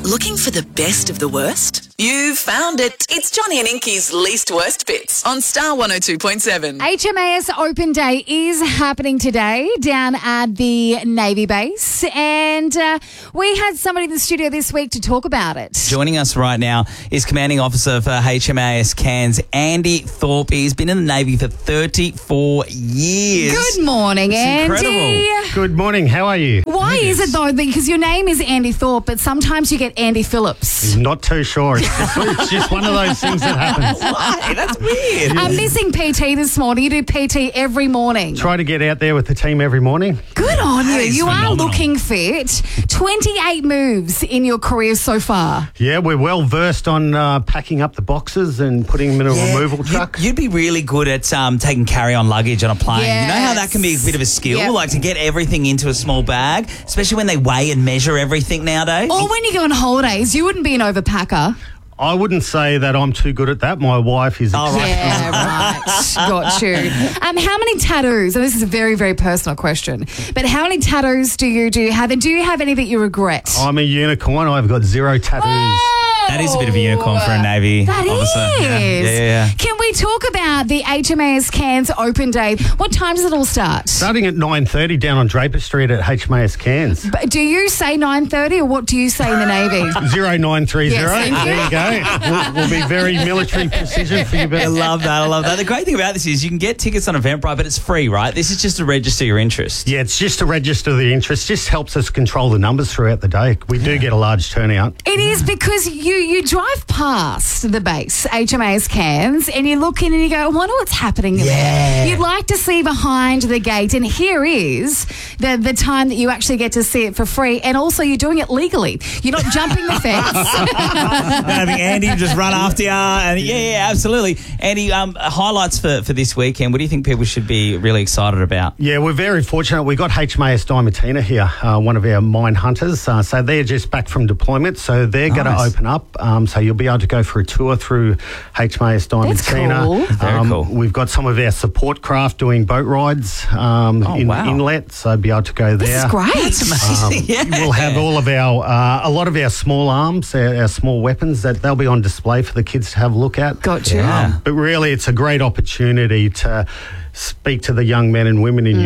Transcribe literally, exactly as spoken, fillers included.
Looking for the best of the worst? You found it. It's Johnny and Inky's Least Worst Bits on Star one oh two point seven. H M A S Open Day is happening today down at the Navy base, and uh, we had somebody in the studio this week to talk about it. Joining us right now is Commanding Officer for H M A S Cairns, Andy Thorpe. He's been in the Navy for thirty-four years. Good morning, It's Andy. incredible. Good morning. How are you? Why is it though? Because your name is Andy Thorpe, but sometimes you get Andy Phillips. Not too sure. It's just, it's just one of those things that happens. Why? That's weird. I'm missing P T this morning. You do P T every morning. Try to get out there with the team every morning. Good on you. That is You phenomenal. are looking fit. twenty-eight moves in your career so far. Yeah, we're well versed on uh, packing up the boxes and putting them in a Yeah, removal you- truck. You'd be really good at um, taking carry-on luggage on a plane. You know how that can be a bit of a skill, Yep. like to get everything into a small bag, especially when they weigh and measure everything nowadays. Or when you go on holidays, you wouldn't be an overpacker. I wouldn't say that I'm too good at that. My wife is. Oh, right. Yeah, right. Got you. Um, how many tattoos? And this is a very, very personal question. But how many tattoos do you do you have? And do you have any that you regret? I'm a unicorn. I've got zero tattoos. That is a bit of a unicorn for a Navy That officer. is. Yeah, yeah, yeah, yeah. Can we talk about the H M A S Cairns Open Day? What time does it all start? Starting at nine thirty down on Draper Street at H M A S Cairns. But do you say nine thirty or what do you say in the Navy? zero nine three zero. Yes, thank you. There you go. We'll, we'll be very military precision for you. I Ben. love that. I love that. The great thing about this is you can get tickets on Eventbrite, but it's free, right? This is just to register your interest. Yeah, it's just to register the interest. Just helps us control the numbers throughout the day. We do get a large turnout. It is because you you drive past the base, H M A S Cairns, and you look in and you go, I wonder what's happening Yeah. there. You'd like to see behind the gate, and here is the, the time that you actually get to see it for free, and also you're doing it legally. You're not jumping the fence. Having Andy just run after you. And yeah, yeah, absolutely. Andy, um, highlights for, for this weekend. What do you think people should be really excited about? Yeah, we're very fortunate. We got H M A S Diamantina here, uh, one of our mine hunters. Uh, so they're just back from deployment. So they're going to Nice. open up. Um, so you'll be able to go for a tour through H M A S Diamantina. That's cool. Very Um, cool. We've got some of our support craft doing boat rides um, Oh, in wow. the inlet. So be able to go there. This is great. That's amazing. yeah. We'll have all of our, uh, a lot of our small arms, our, our small weapons, that they'll be on display for the kids to have a look at. Got you. Yeah. But really, it's a great opportunity to speak to the young men and women in